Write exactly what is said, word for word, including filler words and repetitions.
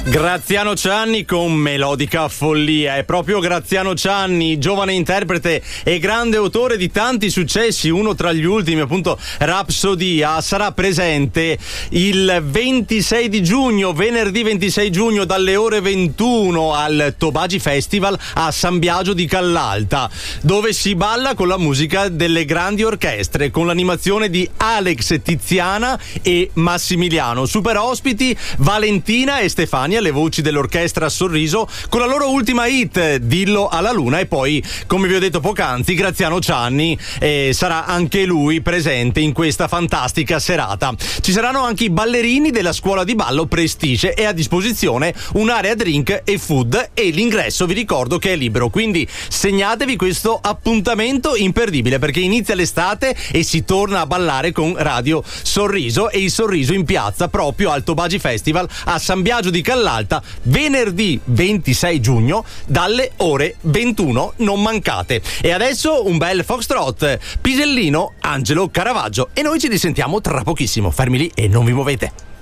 Graziano Cianni con Melodica Follia. È proprio Graziano Cianni, giovane interprete e grande autore di tanti successi, uno tra gli ultimi appunto Rapsodia. Sarà presente il ventisei di giugno, venerdì ventisei giugno, dalle ore ventuno al Tobagi Festival a San Biagio di Callalta, dove si balla con la musica delle grandi orchestre, con l'animazione di Alex, Tiziana e Massimiliano. Super ospiti Valentina e Stefania, le voci dell'orchestra Sorriso, con la loro ultima hit Dillo alla Luna. E poi, come vi ho detto poc'anzi, Graziano Cianni eh, sarà anche lui presente in questa fantastica serata. Ci saranno anche i ballerini della scuola di ballo Prestige e a disposizione un'area drink e food, e l'ingresso vi ricordo che è libero, quindi segnatevi questo appuntamento imperdibile, perché inizia l'estate e si torna a ballare con Radio Sorriso, e il Sorriso in piazza proprio al Tobagi Festival a San Biagio di Callalta, venerdì ventisei giugno dalle ore ventuno. Non mancate. E adesso un bel foxtrot, Pisellino, Angelo Caravaggio, e noi ci risentiamo tra pochissimo. Fermi lì e non vi muovete.